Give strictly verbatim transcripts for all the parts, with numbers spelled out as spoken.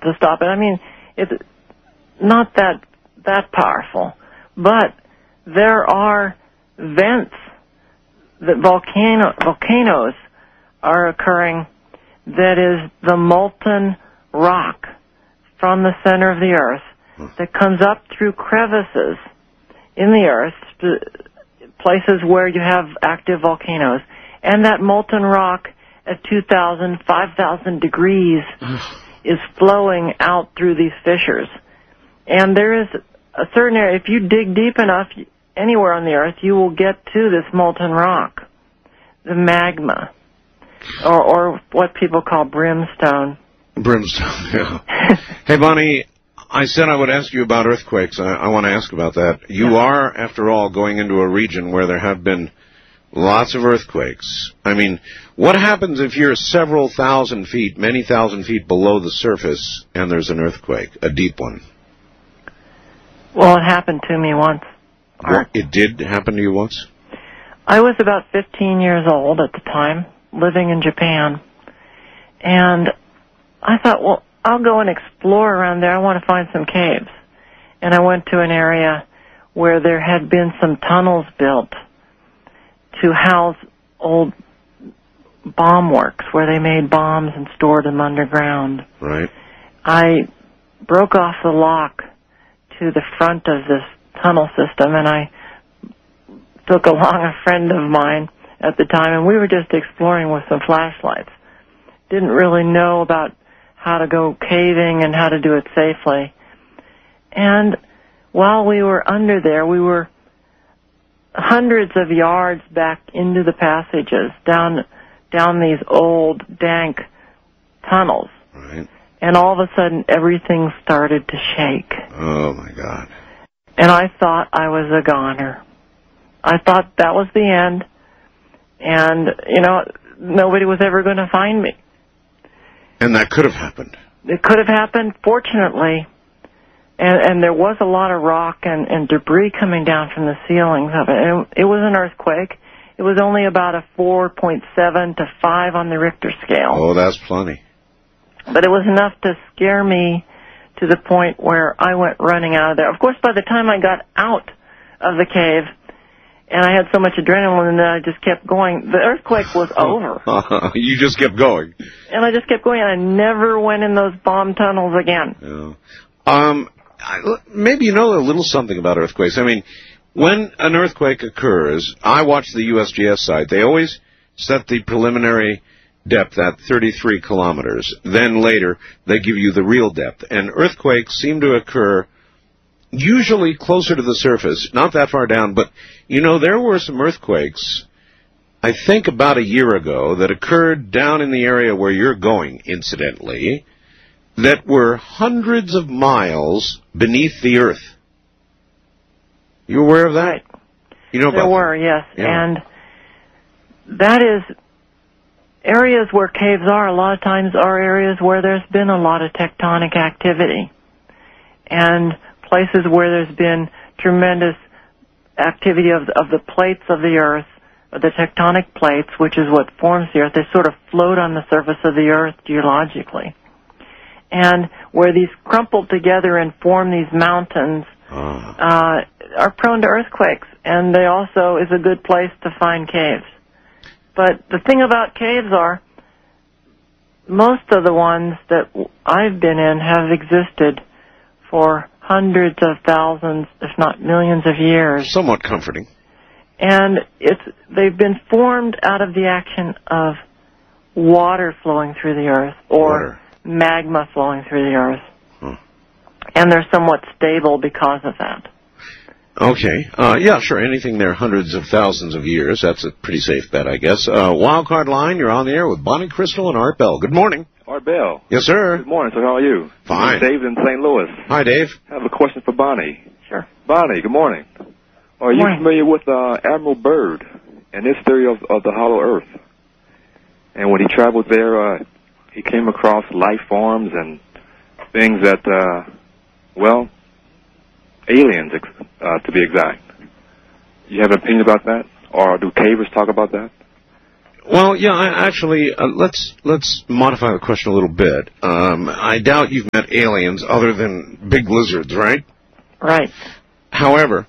to stop it. I mean, it's not that that powerful, but there are vents that volcano volcanoes are occurring. That is the molten rock from the center of the Earth that comes up through crevices in the Earth, places where you have active volcanoes, and that molten rock at two thousand, five thousand degrees is flowing out through these fissures. And there is a certain area, if you dig deep enough anywhere on the Earth, you will get to this molten rock, the magma, or, or what people call brimstone. Brimstone, yeah. Hey, Bonnie, I said I would ask you about earthquakes. I, I want to ask about that. You yeah. are, after all, going into a region where there have been lots of earthquakes. I mean, what happens if you're several thousand feet, many thousand feet below the surface, and there's an earthquake, a deep one? Well, it happened to me once. Well, it did happen to you once? I was about fifteen years old at the time, living in Japan. And I thought, well, I'll go and explore around there. I want to find some caves. And I went to an area where there had been some tunnels built to house old bomb works, where they made bombs and stored them underground. Right. I broke off the lock to the front of this tunnel system, and I took along a friend of mine at the time, and we were just exploring with some flashlights. Didn't really know about how to go caving and how to do it safely. And while we were under there, we were hundreds of yards back into the passages, down down these old, dank tunnels. Right. And all of a sudden, everything started to shake. Oh, my God. And I thought I was a goner. I thought that was the end, and, you know, nobody was ever going to find me. And that could have happened. It could have happened, fortunately, and, and there was a lot of rock and, and debris coming down from the ceilings of it. And it was an earthquake. It was only about a four point seven to five on the Richter scale. Oh, that's plenty. But it was enough to scare me to the point where I went running out of there. Of course, by the time I got out of the cave, and I had so much adrenaline that I just kept going, the earthquake was over. You just kept going. And I just kept going, and I never went in those bomb tunnels again. Yeah. Um, I, maybe you know a little something about earthquakes. I mean, when an earthquake occurs, I watch the U S G S site. They always set the preliminary depth at thirty-three kilometers. Then later, they give you the real depth. And earthquakes seem to occur usually closer to the surface, not that far down. But, you know, there were some earthquakes, I think about a year ago, that occurred down in the area where you're going, incidentally, that were hundreds of miles beneath the earth. You aware of that? Right. You know about There were, yes. Yeah. And that is, areas where caves are, a lot of times are areas where there's been a lot of tectonic activity. And places where there's been tremendous activity of, of the plates of the earth, the tectonic plates, which is what forms the earth. They sort of float on the surface of the earth geologically. And where these crumple together and form these mountains uh, are prone to earthquakes. And they also is a good place to find caves. But the thing about caves are, most of the ones that I've been in have existed for hundreds of thousands, if not millions of years. Somewhat comforting. And it's they've been formed out of the action of water flowing through the earth or Water. magma flowing through the earth. Hmm. And they're somewhat stable because of that. Okay. Uh, yeah, sure. Anything there hundreds of thousands of years, that's a pretty safe bet, I guess. Uh, Wildcard Line, you're on the air with Bonnie Crystal and Art Bell. Good morning. Art Bell. Yes, sir. Good morning, sir. How are you? Fine. I'm Dave in Saint Louis. Hi, Dave. I have a question for Bonnie. Sure. Bonnie, good morning. Are you morning. familiar with uh, Admiral Byrd and his theory of, of the hollow earth? And when he traveled there, uh, he came across life forms and things that, uh, well, aliens, uh, to be exact. You have an opinion about that? Or do cavers talk about that? Well, yeah, I, actually, uh, let's let's modify the question a little bit. Um, I doubt you've met aliens other than big lizards, right? Right. However,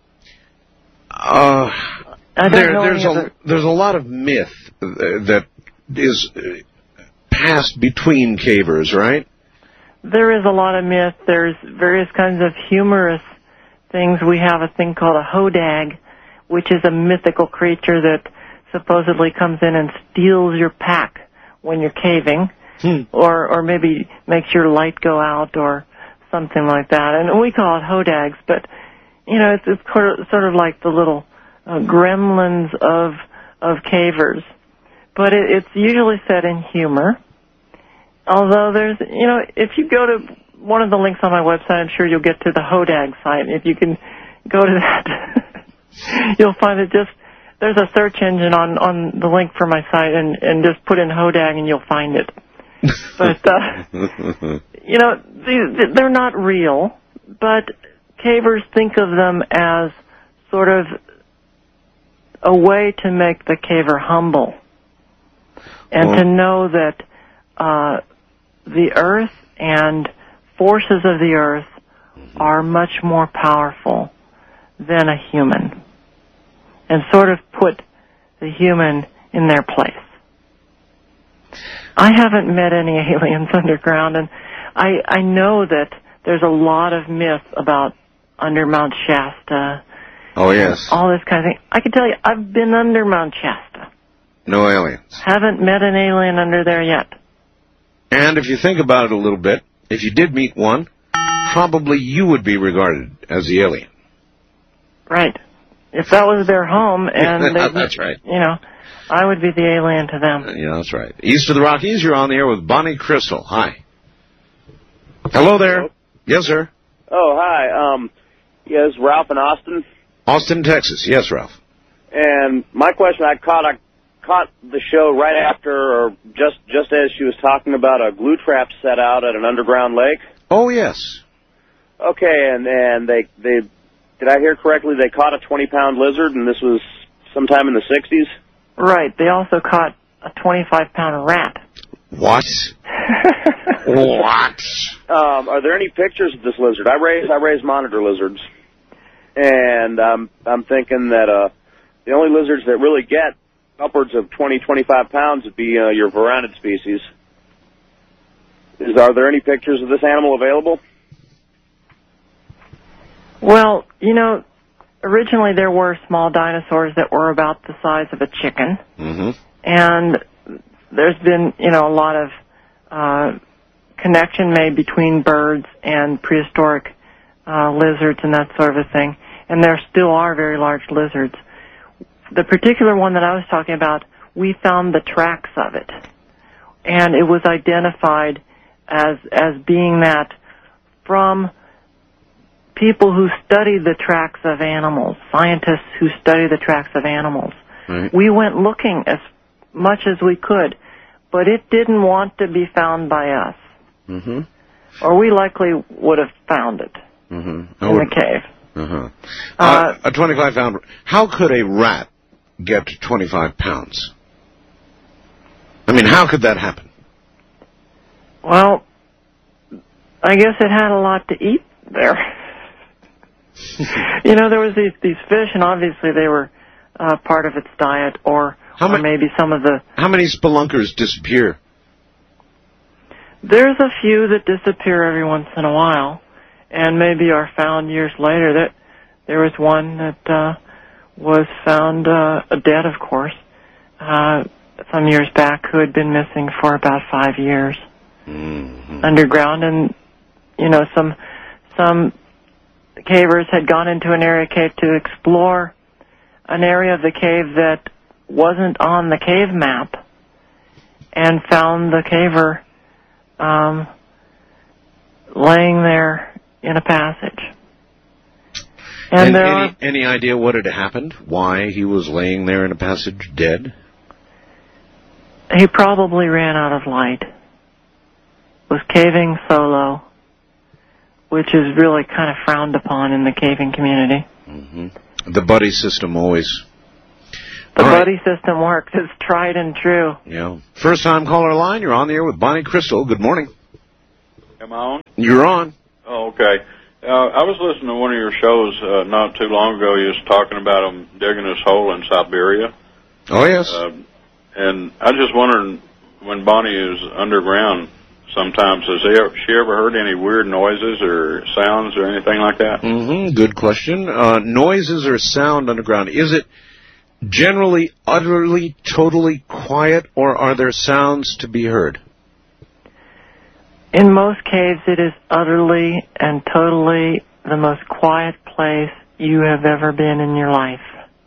uh, I don't there, know there's any a other... there's a lot of myth uh, that is uh, passed between cavers, right? There is a lot of myth. There's various kinds of humorous things. We have a thing called a hodag, which is a mythical creature that supposedly comes in and steals your pack when you're caving, hmm. or or maybe makes your light go out or something like that. And we call it hodags, but you know, it's, it's sort of, sort of like the little uh, gremlins of of cavers. But it, it's usually set in humor. Although there's, you know, if you go to one of the links on my website, I'm sure you'll get to the hodag site. If you can go to that, you'll find it just. There's a search engine on, on the link for my site, and, and just put in hodag and you'll find it. But, uh, you know, these, they're not real, but cavers think of them as sort of a way to make the caver humble. And well, to know that uh, the earth and forces of the earth are much more powerful than a human. And sort of put the human in their place. I haven't met any aliens underground, and I I know that there's a lot of myth about under Mount Shasta. Oh, yes. All this kind of thing. I can tell you, I've been under Mount Shasta. No aliens. Haven't met an alien under there yet. And if you think about it a little bit, if you did meet one, probably you would be regarded as the alien. Right. If that was their home, and they, that's right. You know, I would be the alien to them. Yeah, that's right. East of the Rockies, you're on the air with Bonnie Crystal. Hi. Hello there. Hello. Yes, sir. Oh, hi. Um, yes, Ralph in Austin. Austin, Texas. Yes, Ralph. And my question, I caught, I caught the show right after, or just just as she was talking about a glue trap set out at an underground lake. Oh, yes. Okay, and and they they. Did I hear correctly? They caught a twenty-pound lizard, and this was sometime in the sixties? Right. They also caught a twenty-five pound rat. What? What? Um, are there any pictures of this lizard? I raise I raise monitor lizards, and um, I'm thinking that uh, the only lizards that really get upwards of twenty, twenty-five pounds would be uh, your varanid species. Is are there any pictures of this animal available? Well, you know, originally there were small dinosaurs that were about the size of a chicken. Mm-hmm. And there's been, you know, a lot of uh, connection made between birds and prehistoric uh, lizards and that sort of a thing. And there still are very large lizards. The particular one that I was talking about, we found the tracks of it. And it was identified as as being that from people who study the tracks of animals, scientists who study the tracks of animals. Right. We went looking as much as we could, but it didn't want to be found by us. Mm-hmm. Or we likely would have found it mm-hmm. in the cave. Uh-huh. Uh, Uh, a twenty-five pound... How could a rat get to twenty-five pounds? I mean, how could that happen? Well, I guess it had a lot to eat there. You know, there was these these fish, and obviously they were uh, part of its diet, or, How or ma- maybe some of the... How many spelunkers disappear? There's a few that disappear every once in a while, and maybe are found years later. That there was one that uh, was found uh, dead, of course, uh, some years back, who had been missing for about five years mm-hmm. underground, and you know, some some cavers had gone into an area cave to explore an area of the cave that wasn't on the cave map, and found the caver um, laying there in a passage. And, and there any, are, any idea what had happened? Why he was laying there in a passage dead? He probably ran out of light. Was caving solo, which is really kind of frowned upon in the caving community. Mm-hmm. The buddy system always The All right. buddy system works. It's tried and true. Yeah. First time caller line, you're on the air with Bonnie Crystal. Good morning. Am I on? You're on. Oh, okay. Uh, I was listening to one of your shows uh, not too long ago. You was talking about them digging this hole in Siberia. Oh, yes. Uh, and I was just wondering, when Bonnie is underground, sometimes has she ever, she ever heard any weird noises or sounds or anything like that? Mm-hmm. Good question. Uh, noises or sound underground. Is it generally utterly, totally quiet, or are there sounds to be heard? In most caves, it is utterly and totally the most quiet place you have ever been in your life.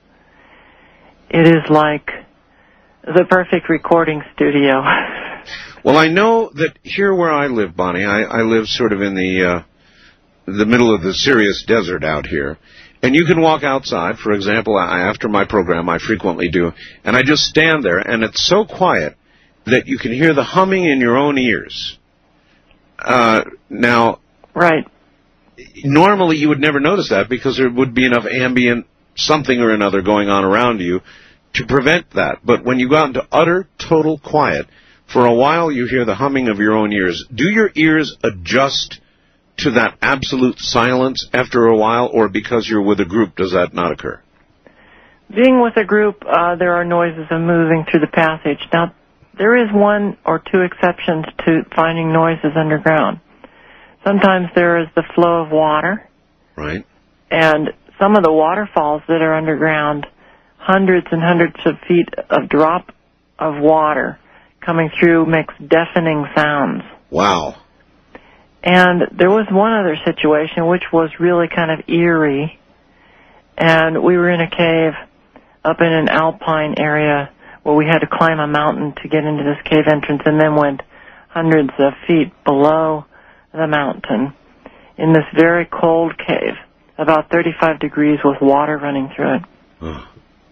It is like the perfect recording studio. Well, I know that here where I live, Bonnie, I, I live sort of in the uh, the middle of the Sirius desert out here. And you can walk outside, for example, I, after my program, I frequently do, and I just stand there, and it's so quiet that you can hear the humming in your own ears. Uh, now, right. Normally you would never notice that because there would be enough ambient something or another going on around you to prevent that. But when you go out into utter, total quiet, for a while you hear the humming of your own ears. Do your ears adjust to that absolute silence after a while, or because you're with a group, does that not occur? Being with a group, uh, there are noises of moving through the passage. Now, there is one or two exceptions to finding noises underground. Sometimes there is the flow of water. Right. And some of the waterfalls that are underground, hundreds and hundreds of feet of drop of water coming through makes deafening sounds. Wow. And there was one other situation which was really kind of eerie. And we were in a cave up in an alpine area where we had to climb a mountain to get into this cave entrance, and then went hundreds of feet below the mountain in this very cold cave, about thirty-five degrees with water running through it. Oh.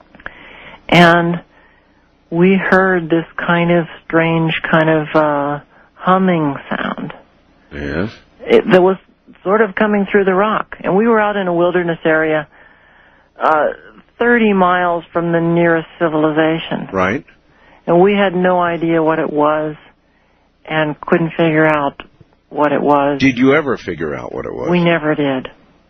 And we heard this kind of strange kind of uh, humming sound. Yes. It, that was sort of coming through the rock. And we were out in a wilderness area uh, thirty miles from the nearest civilization. Right. And we had no idea what it was and couldn't figure out what it was. Did you ever figure out what it was? We never did.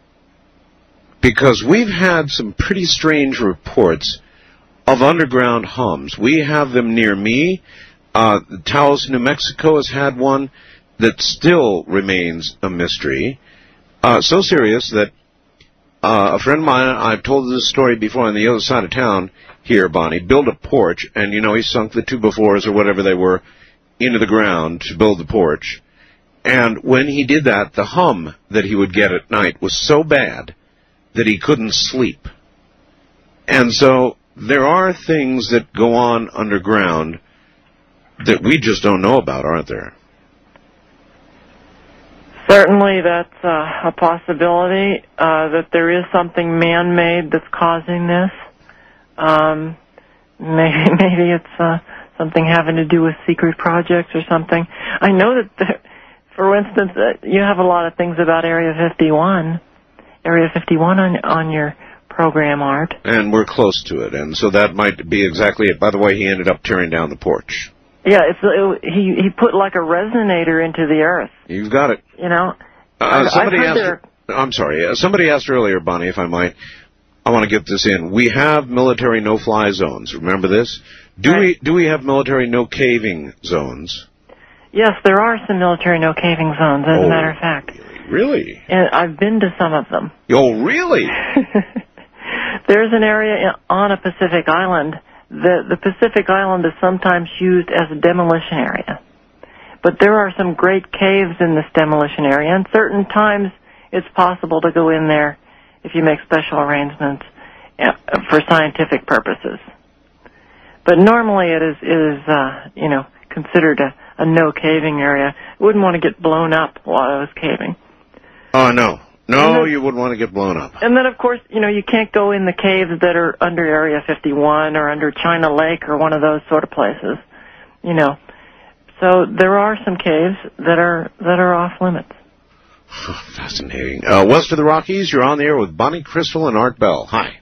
Because we've had some pretty strange reports of underground hums. We have them near me. Uh, Taos, New Mexico has had one that still remains a mystery. Uh, so serious that uh, a friend of mine, I've told this story before, on the other side of town here, Bonnie, built a porch, and, you know, he sunk the two by fours or whatever they were into the ground to build the porch. And when he did that, the hum that he would get at night was so bad that he couldn't sleep. And so there are things that go on underground that we just don't know about, aren't there? Certainly that's uh, a possibility, uh, that there is something man-made that's causing this. Um, maybe, maybe it's uh, something having to do with secret projects or something. I know that, the, for instance, uh, you have a lot of things about Area fifty-one, Area fifty-one on, on your program, Art. And we're close to it, and so that might be exactly it. By the way, he ended up tearing down the porch. Yeah, it's it, he he put like a resonator into the earth. You've got it. You know, uh, somebody I've heard asked. there... I'm sorry. Uh, somebody asked earlier, Bonnie, if I might. I want to get this in. We have military no-fly zones. Remember this? Do right. we do we have military no-caving zones? Yes, there are some military no-caving zones, as oh, a matter of fact. Really? And I've been to some of them. Oh, really? There's an area on a Pacific island. The, the Pacific island is sometimes used as a demolition area. But there are some great caves in this demolition area, and certain times it's possible to go in there if you make special arrangements for scientific purposes. But normally it is, it is uh, you know, considered a, a no-caving area. I wouldn't want to get blown up while I was caving. Oh, no. No, then, you wouldn't want to get blown up. And then, of course, you know, you can't go in the caves that are under Area fifty-one or under China Lake or one of those sort of places, you know. So there are some caves that are that are off limits. Fascinating. Uh, west of the Rockies, you're on the air with Bonnie Crystal and Art Bell. Hi. Hi.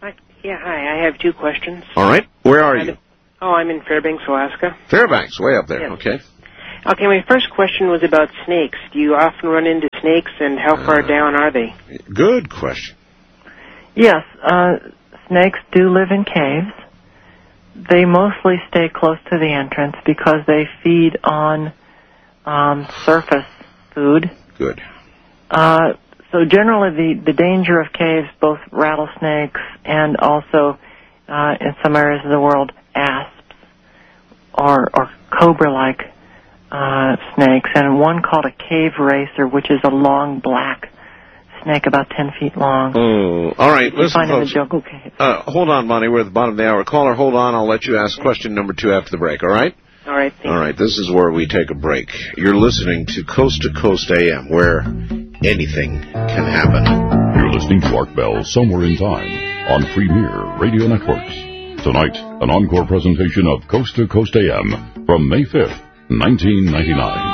Yeah, hi. I have two questions. All right. Where are I'm you? in, oh, I'm in Fairbanks, Alaska. Fairbanks, way up there. Yes. Okay. Okay, my first question was about snakes. Do you often run into snakes, and how far uh, down are they? Good question. Yes, uh, snakes do live in caves. They mostly stay close to the entrance because they feed on um, surface food. Good. Uh, so generally the, the danger of caves, both rattlesnakes and also uh, in some areas of the world, asps or, or cobra-like uh, snakes, and one called a cave racer, which is a long black snake about ten feet long. Oh, all right. You Listen, find folks. in the jungle cave. Uh, hold on, Bonnie. We're at the bottom of the hour. Caller, hold on. I'll let you ask question number two after the break, all right? All right, thanks. All right, this is where we take a break. You're listening to Coast to Coast A M, where anything can happen. You're listening to Art Bell, Somewhere in Time, on Premier Radio Networks. Tonight, an encore presentation of Coast to Coast A M from May fifth, nineteen ninety-nine.